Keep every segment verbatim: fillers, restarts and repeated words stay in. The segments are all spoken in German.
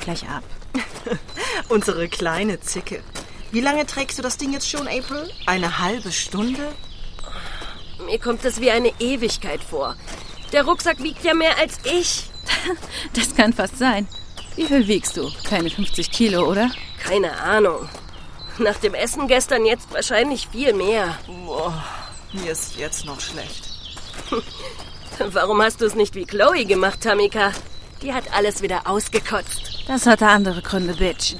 gleich ab. Unsere kleine Zicke. Wie lange trägst du das Ding jetzt schon, April? Eine halbe Stunde? Mir kommt es wie eine Ewigkeit vor. Der Rucksack wiegt ja mehr als ich. Das kann fast sein. Wie viel wiegst du? Keine fünfzig Kilo, oder? Keine Ahnung. Nach dem Essen gestern jetzt wahrscheinlich viel mehr. Boah, mir ist jetzt noch schlecht. Warum hast du es nicht wie Chloe gemacht, Tamika? Die hat alles wieder ausgekotzt. Das hatte andere Gründe, Bitch.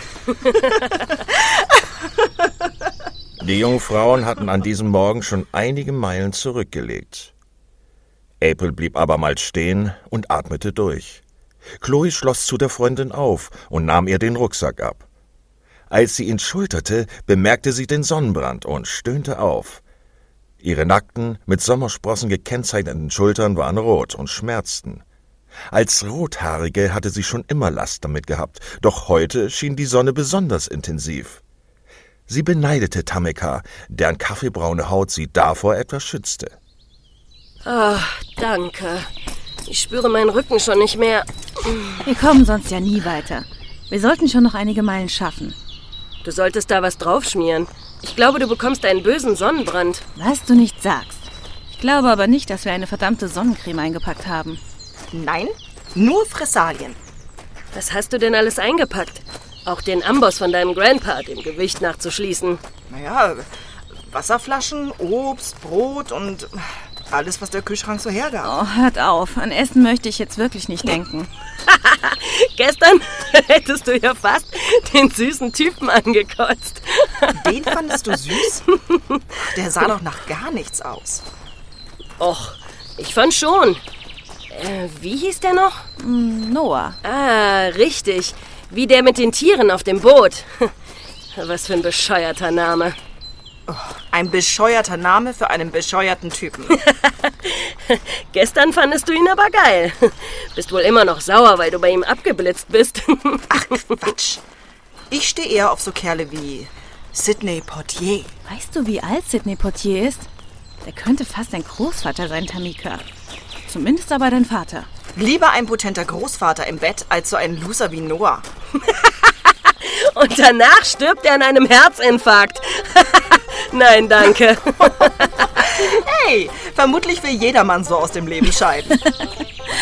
Die jungen Frauen hatten an diesem Morgen schon einige Meilen zurückgelegt. April blieb abermals stehen und atmete durch. Chloe schloss zu der Freundin auf und nahm ihr den Rucksack ab. Als sie ihn schulterte, bemerkte sie den Sonnenbrand und stöhnte auf. Ihre nackten, mit Sommersprossen gekennzeichneten Schultern waren rot und schmerzten. Als Rothaarige hatte sie schon immer Last damit gehabt, doch heute schien die Sonne besonders intensiv. Sie beneidete Tamika, deren kaffeebraune Haut sie davor etwas schützte. Ach, danke. Ich spüre meinen Rücken schon nicht mehr. Wir kommen sonst ja nie weiter. Wir sollten schon noch einige Meilen schaffen. Du solltest da was draufschmieren. Ich glaube, du bekommst einen bösen Sonnenbrand. Was du nicht sagst. Ich glaube aber nicht, dass wir eine verdammte Sonnencreme eingepackt haben. Nein, nur Fressalien. Was hast du denn alles eingepackt? Auch den Amboss von deinem Grandpa, dem Gewicht nachzuschließen. Naja, Wasserflaschen, Obst, Brot und alles, was der Kühlschrank so hergab. Oh, hört auf. An Essen möchte ich jetzt wirklich nicht denken. Gestern hättest du ja fast den süßen Typen angekotzt. Den fandest du süß? Der sah doch nach gar nichts aus. Och, ich fand schon. Äh, wie hieß der noch? Noah. Ah, richtig. Wie der mit den Tieren auf dem Boot. Was für ein bescheuerter Name. Oh, ein bescheuerter Name für einen bescheuerten Typen. Gestern fandest du ihn aber geil. Bist wohl immer noch sauer, weil du bei ihm abgeblitzt bist. Ach, Quatsch. Ich stehe eher auf so Kerle wie Sidney Poitier. Weißt du, wie alt Sidney Poitier ist? Der könnte fast dein Großvater sein, Tamika. Zumindest aber dein Vater. Lieber ein potenter Großvater im Bett, als so ein Loser wie Noah. Und danach stirbt er an einem Herzinfarkt. Nein, danke. Hey, vermutlich will jedermann so aus dem Leben scheiden.